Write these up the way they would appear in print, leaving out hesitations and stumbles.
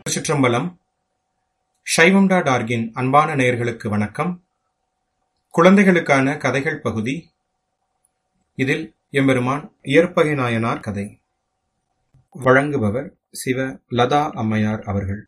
திருச்சிற்றம்பலம். சைவம்.org-இன் அன்பான நேயர்களுக்கு வணக்கம். குழந்தைகளுக்கான கதைகள் பகுதி. இதில் எம்பெருமான் இயற்பகை நாயனார் கதை. வழங்குபவர் சிவ லதா அம்மையார் அவர்கள்.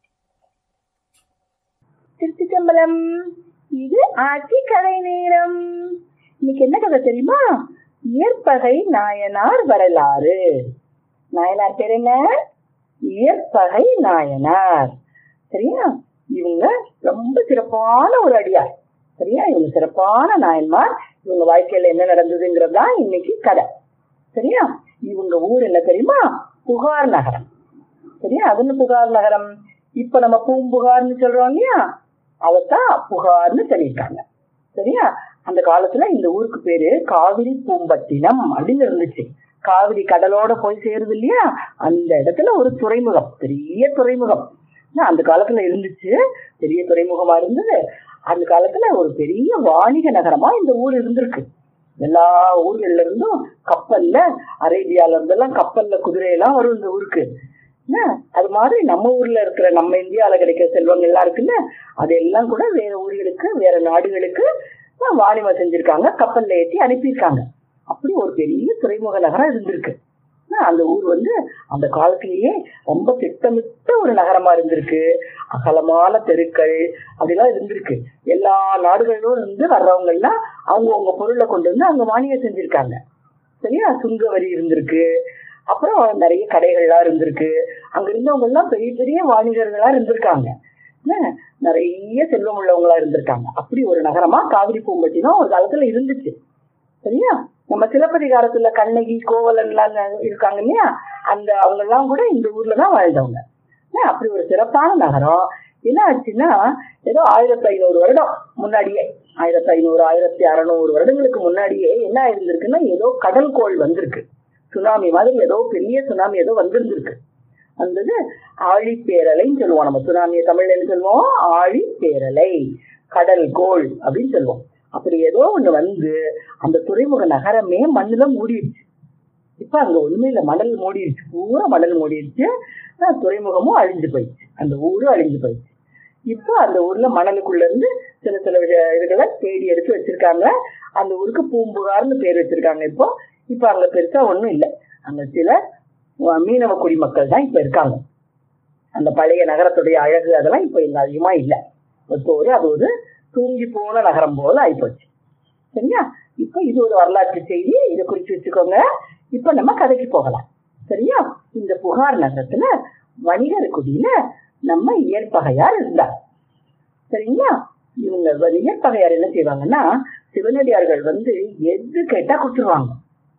திருச்சிற்றம்பலம். இது ஆட்சி கதை நேரம். இன்னைக்கு என்ன கதை தெரியுமா? இயற்பகை நாயனார் வரலாறு. நாயனார் பேர் என்ன? இயற்பகை நாயனார். சரியா? இவங்க ரொம்ப சிறப்பான ஒரு அடியார். சரியா? இவங்க சிறப்பான நாயன்மார். இவங்க வாழ்க்கையில என்ன நடந்ததுங்கிறதுதான் இன்னைக்கு கதை. சரியா? இவங்க ஊர் என்ன தெரியுமா? புகார் நகரம். சரியா? அது என்ன புகார் நகரம்? இப்ப நம்ம பூம்புகார்னு சொல்றோம் இல்லையா, அதத்தான் புகார்னு சொல்லியிருக்காங்க. சரியா? அந்த காலத்துல இந்த ஊருக்கு பேரு காவிரி பூம்பட்டினம் அப்படின்னு இருந்துச்சு. காவிரி கடலோட போய் சேருது இல்லையா, அந்த இடத்துல ஒரு துறைமுகம், பெரிய துறைமுகம் அந்த காலத்துல இருந்துச்சு. பெரிய துறைமுகமா இருந்தது. அந்த காலத்துல ஒரு பெரிய வாணிக நகரமா இந்த ஊர் இருந்திருக்கு. எல்லா ஊர்கள்ல இருந்தும் கப்பல்ல, அரேபியால இருந்தெல்லாம் கப்பல்ல குதிரையெல்லாம் வரும் இந்த ஊருக்கு. அது மாதிரி நம்ம ஊர்ல இருக்கிற, நம்ம இந்தியாவில கிடைக்கிற செல்வங்கள் எல்லாம் இருக்குல்ல, அதெல்லாம் கூட வேற ஊர்களுக்கு, வேற நாடுகளுக்கு வாணிபம் செஞ்சிருக்காங்க, கப்பல்ல ஏற்றி அனுப்பியிருக்காங்க. அப்படி ஒரு பெரிய துறைமுக நகரம் இருந்திருக்கு. அந்த ஊர் அந்த காலத்திலேயே ரொம்ப திட்டமிட்ட ஒரு நகரமா இருந்திருக்கு. அகலமான தெருக்கள் அப்படிலாம் இருந்திருக்கு. எல்லா நாடுகளிலும் இருந்து வர்றவங்க எல்லாம் அவங்கவுங்க பொருளை கொண்டு வந்து அங்க வாணிகம் செஞ்சிருக்காங்க. சரியா? சுங்க வரி இருந்திருக்கு. அப்புறம் நிறைய கடைகள்லாம் இருந்திருக்கு. அங்க இருந்தவங்க எல்லாம் பெரிய பெரிய வாணிகர்களா இருந்திருக்காங்க. நிறைய செல்வம் உள்ளவங்களா இருந்திருக்காங்க. அப்படி ஒரு நகரமா காவிரி பூம்பட்டினம் ஒரு காலத்துல இருந்துச்சு. சரியா? நம்ம சிலப்பதிகாரத்துல கண்ணகி, கோவலன் எல்லாம் இருக்காங்க இல்லையா, அவங்க எல்லாம் கூட இந்த ஊர்லதான் வாழ்ந்தவங்க. அப்படி ஒரு சிறப்பான நகரம். என்ன ஆச்சுன்னா, ஏதோ 1500 வருடம் முன்னாடியே, 1500 1600 வருடங்களுக்கு முன்னாடியே என்ன இருந்திருக்குன்னா, ஏதோ கடல் கோள் வந்திருக்கு. சுனாமி மாதிரி ஏதோ பெரிய சுனாமி ஏதோ வந்திருந்திருக்கு. வந்தது ஆழிப்பேரலைன்னு சொல்லுவோம். நம்ம சுனாமியை தமிழ்ல என்ன சொல்லுவோம்? ஆழிப்பேரலை, கடல் கோள் அப்படின்னு சொல்லுவோம். அப்படி ஏதோ ஒண்ணு அந்த துறைமுக நகரமே மண்ணுல மூடிடுச்சு. இப்ப அங்க ஒண்ணுமே இல்லை, மணல் மூடிடுச்சு, பூரா மணல் மூடிடுச்சு. துறைமுகமும் அழிஞ்சு போயிடுச்சு, அந்த ஊரும் அழிஞ்சு போயிடுச்சு. இப்போ அந்த ஊர்ல மணலுக்குள்ள இருந்து சில சில இதுகளை தேடி எடுத்து வச்சிருக்காங்க. அந்த ஊருக்கு பூம்புகார்னு பேர் வச்சிருக்காங்க. இப்போ அங்க பெருசா ஒண்ணும் இல்லை. அங்க சில மீனவ குடிமக்கள் தான் இப்ப இருக்காங்க. அந்த பழைய நகரத்துடைய அழகு அதெல்லாம் இப்ப இங்க அதிகமா இல்லை. அது ஒரு தூங்கி போன நகரம் போல ஆயிப்போச்சு. சரியா? இப்ப இது ஒரு வரலாற்று செய்தி, இதை குறிச்சு வச்சுக்கோங்க. இப்ப நம்ம கதைக்கு போகலாம். சரியா? இந்த புகார் நகரத்துல வணிகர் குடியில நம்ம இயற்பகையார் இருந்தார். சரிங்களா? இவங்க இயற்பகையார் என்ன செய்வாங்கன்னா, சிவனடியார்கள் எது கேட்டா கொடுத்துருவாங்க.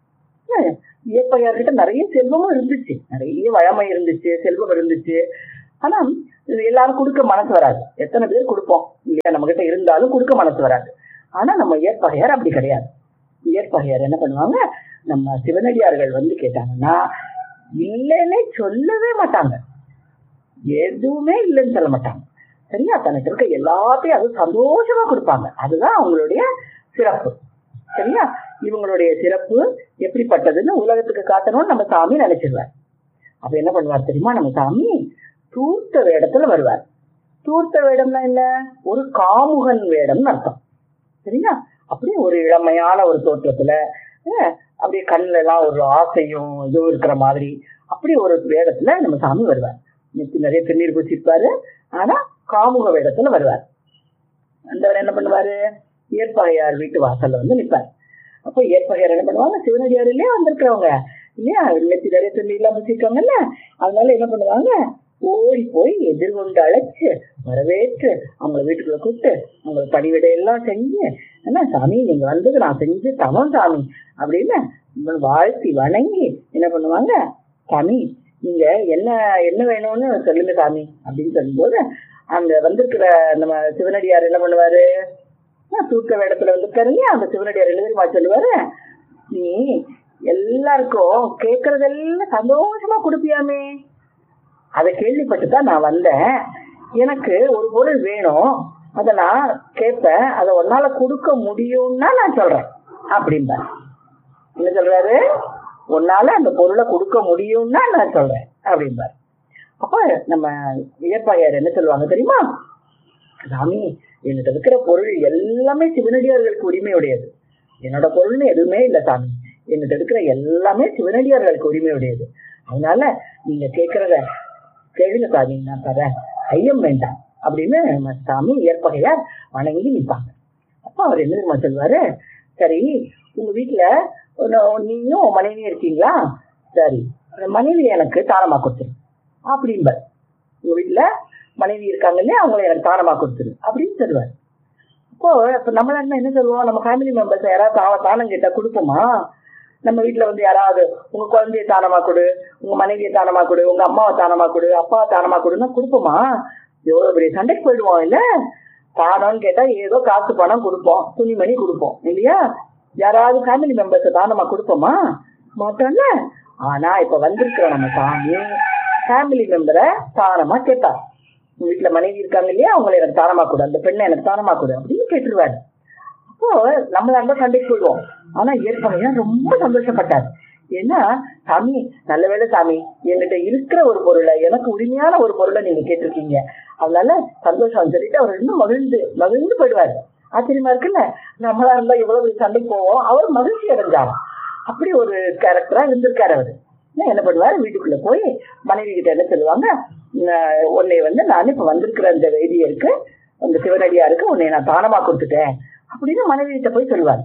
இயற்பகையார் கிட்ட நிறைய செல்வமும் இருந்துச்சு, நிறைய வளமை இருந்துச்சு, செல்வம் இருந்துச்சு. ஆனா எல்லாரும் கொடுக்க மனசு வராது. எத்தனை பேர் கொடுப்போம் இல்லையா, நம்ம கிட்ட இருந்தாலும் கொடுக்க மனசு வராது. ஆனா நம்ம இயற்பகையார் அப்படி கிடையாது. இயற்பகையார் என்ன பண்ணுவாங்க, நம்ம சிவனடியார்கள் கேட்டாங்கன்னா இல்லைன்னே சொல்லவே மாட்டாங்க. எதுவுமே இல்லைன்னு சொல்ல மாட்டாங்க. சரியா? தனக்கு இருக்க எல்லாத்தையும் அது சந்தோஷமா கொடுப்பாங்க. அதுதான் அவங்களுடைய சிறப்பு. சரியா? இவங்களுடைய சிறப்பு எப்படிப்பட்டதுன்னு உலகத்துக்கு காட்டணும்னு நம்ம சாமி நினைச்சிருவார். அப்ப என்ன பண்ணுவார் தெரியுமா? நம்ம சாமி தூர்த்த வேடத்துல வருவார். தூர்த்த வேடம்னா என்ன? ஒரு காமுகன் வேடம்னு அர்த்தம். சரியா? அப்படியே ஒரு இளமையான ஒரு தோற்றத்துல, அப்படியே கண்ணுல எல்லாம் ஒரு ஆசையும் இதுவும் இருக்கிற மாதிரி அப்படி ஒரு வேடத்துல நம்ம சாமி வருவார். நிறைய திருநீர் பூச்சிருப்பாரு, ஆனா காமுக வேடத்துல வருவார். அந்தவர் என்ன பண்ணுவாரு, இயற்பகையார் வீட்டு வாசல்ல நிற்பார். அப்ப இயற்பகையார் என்ன பண்ணுவாங்க, சிவனடியார் இல்லையா வந்திருக்கிறவங்க இல்லையா, நிறைய திருநீர் எல்லாம் பூச்சிருக்காங்கல்ல, அதனால என்ன பண்ணுவாங்க, ஓடி போய் எதிர்கொண்டு அழைச்சு வரவேற்று அவங்களை வீட்டுக்குள்ள கூப்பிட்டு அவங்களுக்கு பணிவிடை எல்லாம் செஞ்சு, என்ன சாமி நீங்க வந்தது நான் செஞ்சு தவம் சாமி அப்படின்னு வாழ்த்தி வணங்கி என்ன பண்ணுவாங்க, சாமி நீங்க என்ன என்ன வேணும்னு சொல்லுங்க சாமி அப்படின்னு சொல்லும்போது, அந்த வந்திருக்கிற நம்ம சிவனடியார் என்ன பண்ணுவாரு, தூக்க வேடத்துல வந்திருக்காரு இல்லையா, அந்த சிவனடியார் என்ன தெரியுமா சொல்லுவாரு, நீ எல்லாருக்கும் கேட்கறதெல்லாம் சந்தோஷமா கொடுப்பியாமே, அதை கேள்விப்பட்டுதான் நான் வந்தேன். எனக்கு ஒரு பொருள் வேணும், அதை நான் கேட்பேன், அதை உன்னால கொடுக்க முடியும்னா நான் சொல்றேன் அப்படின்பாரு. என்ன சொல்றாரு, உன்னால அந்த பொருளை கொடுக்க முடியும்னா நான் சொல்றேன் அப்படின்பாரு. அப்ப நம்ம இயற்பகையார் என்ன சொல்லுவாங்க தெரியுமா? சாமி, என்கிட்ட இருக்கிற பொருள் எல்லாமே சிவனடியார்களுக்கு உரிமையுடையது. என்னோட பொருள்னு எதுவுமே இல்லை சாமி. என்கிட்ட இருக்கிற எல்லாமே சிவனடியார்களுக்கு உரிமையுடையது. அதனால நீங்க கேட்கறத கேளுங்க சாமி, நான் தரேன், ஐயம் வேண்டாம் அப்படின்னு நம்ம சாமி இயற்பகையார் வணங்கி நிற்பாங்க. அப்ப அவர் என்ன தெரியுமா சொல்வாரு? சரி, உங்க வீட்டுல நீயும் மனைவியும் இருக்கீங்களா? சரி, மனைவி எனக்கு தானமா கொடுத்துரு அப்படின்பார். உங்க வீட்டுல மனைவி இருக்காங்க இல்லையா, அவங்களை எனக்கு தானமா கொடுத்துரு அப்படின்னு சொல்லுவார். இப்போ நம்மள என்ன சொல்லுவோம்? நம்ம ஃபேமிலி மெம்பர்ஸ் யாராவது தானம் கேட்டா கொடுப்போமா? நம்ம வீட்டுல யாராவது உங்க குழந்தைய தானமா கொடு, உங்க மனைவியை தானமா கொடு, உங்க அம்மாவை தானமா கொடு, அப்பாவை தானமா கொடுன்னா கொடுப்போமா? எவ்வளவு பெரிய சண்டைக்கு போயிடுவோம் இல்ல? தானம்னு கேட்டா ஏதோ காசு பணம் கொடுப்போம், துணிமணி கொடுப்போம் இல்லையா? யாராவது ஃபேமிலி மெம்பர்ஸ் தானமா கொடுப்போமா? மாட்டோம்ல. ஆனா இப்ப வந்திருக்கிற நம்ம சாமி ஃபேமிலி மெம்பரை தானமா கேட்பார். உங்க வீட்டுல மனைவி இருக்காங்க இல்லையா, அவங்களை எனக்கு தானமா கொடு, அந்த பெண்ணை எனக்கு தானமா கொடு அப்படின்னு கேட்டுருவாரு. அப்போ நம்மளால சண்டைக்கு போயிடுவோம். ஆனா இயற்பகையார் ரொம்ப சந்தோஷப்பட்டார். ஏன்னா, சாமி நல்ல வேளை சாமி, என்கிட்ட இருக்கிற ஒரு பொருளை, எனக்கு உரிமையான ஒரு பொருளை நீங்க கேட்டிருக்கீங்க, அதனால சந்தோஷம் சொல்லிட்டு அவர் இன்னும் மகிழ்ந்து போயிடுவாரு. ஆச்சரியமா இருக்குல்ல? நம்மளா இருந்தா எவ்வளவு சண்டைக்கு போவோம், அவர் மகிழ்ச்சி அடைஞ்சாராம். அப்படி ஒரு கேரக்டரா இருந்திருக்காரு அவரு. என்ன பண்ணுவாரு? வீட்டுக்குள்ள போய் மனைவி கிட்ட என்ன சொல்லுவாங்க? உன்னை நான் இப்ப வந்திருக்கிற அந்த வேதியருக்கு, அந்த சிவனடியாருக்கு உன்னை நான் தானமா கொடுத்துட்டேன் அப்படின்னு மனைவி கிட்ட போய் சொல்லுவாரு.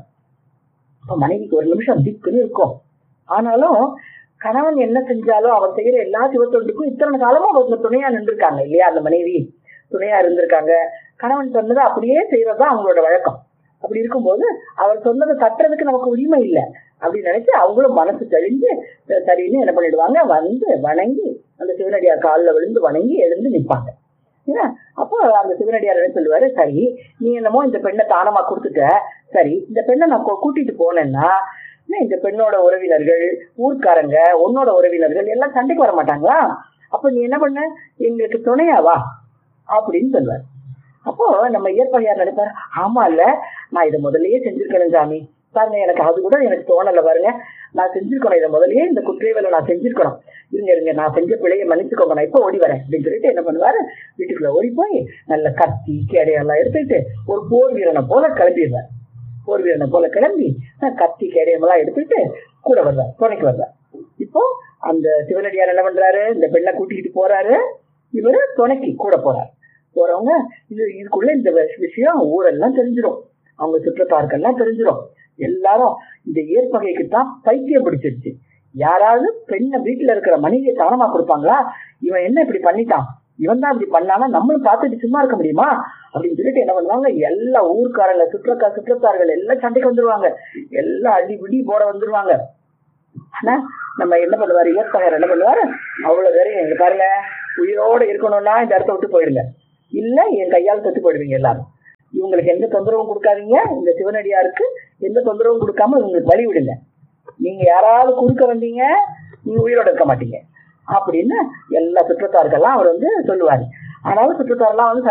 அப்ப மனைவிக்கு ஒரு நிமிஷம் திக்குன்னு இருக்கும். ஆனாலும் கணவன் என்ன செஞ்சாலும் அவன் செய்யற எல்லா சிவத்தொண்டுக்கும் இத்தனை காலமும் அவங்க துணையா நின்றுருக்காங்க இல்லையா? அந்த மனைவி துணையா இருந்திருக்காங்க. கணவன் சொன்னதை அப்படியே செய்யறதுதான் அவங்களோட வழக்கம். அப்படி இருக்கும்போது அவர் சொன்னதை தட்டுறதுக்கு நமக்கு உரிமை இல்லை அப்படின்னு நினைச்சு அவங்களும் மனசு தெளிஞ்சு சரின்னு என்ன பண்ணிடுவாங்க? வணங்கி அந்த சிவனடியார் காலில் விழுந்து வணங்கி எழுந்து நிற்பாங்க. ஏன்னா அப்போ அந்த சிவனடியார் என்ன சொல்லுவாரு? சரி, நீ என்னமோ இந்த பெண்ணை தானமா கொடுத்துட்ட, சரி இந்த பெண்ணை நான் கூட்டிட்டு போனேன்னா இந்த பெண்ணோட உறவினர்கள், ஊர்க்காரங்க, உன்னோட உறவினர்கள் எல்லாம் சண்டைக்கு வர மாட்டாங்களா? அப்ப நீ என்ன பண்ண, எங்களுக்கு துணையாவா அப்படின்னு சொல்லுவார். அப்போ நம்ம இயற்பகையார் நினைப்பாரு, ஆமா இல்ல, நான் இதை முதல்லயே செஞ்சிருக்கணும் சாமி, பாருங்க எனக்கு அது கூட எனக்கு தோணல, பாருங்க நான் செஞ்சிருக்கணும், இதை முதல்லயே இந்த குற்றவேலை நான் செஞ்சிருக்கணும், இருங்க நான் செஞ்ச பிழையை மன்னிச்சுக்கோங்க, நான் இப்ப ஓடி வரேன் அப்படின்னு சொல்லிட்டு என்ன பண்ணுவாரு? வீட்டுக்குள்ள ஓடி போய் நல்ல கத்தி கேடையெல்லாம் எடுத்துட்டு ஒரு போர் வீரனை போல கிளம்பிடுவார். போர் வீரனை போல கிளம்பி கத்தி கேடயமெல்லாம் எடுத்துட்டு கூட வருவார், துணைக்கு வருவார். இப்போ அந்த சிவனடியார் என்ன பண்றாரு? இந்த பெண்ணை கூட்டிக்கிட்டு போறாரு, இவரு துணைக்கு கூட போறவங்க இதுக்குள்ள இந்த விஷயம் ஊரெல்லாம் தெரிஞ்சிடும், அவங்க சுற்றத்தாருக்கெல்லாம் தெரிஞ்சிடும். எல்லாரும் இந்த இயற்பகைக்கு தான் பைத்தியம் பிடிச்சிருச்சு. யாராவது பெண்ணை வீட்டுல இருக்கிற மனைவியை தானமா கொடுப்பாங்களா? இவன் என்ன இப்படி பண்ணிட்டான், இவன் தான் இப்படி பண்ணானா நம்மளும் பார்த்துட்டு சும்மா இருக்க முடியுமா அப்படின்னு சொல்லிட்டு என்ன பண்ணுவாங்க? எல்லா ஊர்க்காரங்க, சுற்றத்தார்கள் எல்லாம் சண்டைக்கு வந்துருவாங்க, எல்லாம் அடி விடி போட வந்துருவாங்க. ஆனா நம்ம என்ன பண்ணுவாரு? இயற்பகையார் என்ன பண்ணுவாரு? அவ்வளவு பேரும் எங்க பாருங்க, உயிரோட இருக்கணும்னா இந்த இடத்த விட்டு போயிடுங்க, இல்ல என் கையால் தொட்டு போயிடுவீங்க எல்லாரும், இவங்களுக்கு எந்த தொந்தரவும் கொடுக்காதீங்க, இந்த சிவனடியாருக்கு எந்த தொந்தரவும் கொடுக்காம இவங்களுக்கு வழி விடுங்க, நீங்க யாராவது குறுக்க வந்தீங்க நீங்க உயிரோட இருக்க மாட்டீங்க அப்படின்னு எல்லா சுற்றத்தாருக்கெல்லாம் அவர் சொல்லுவாரு. ஆனாலும் சுற்றத்தாரெல்லாம்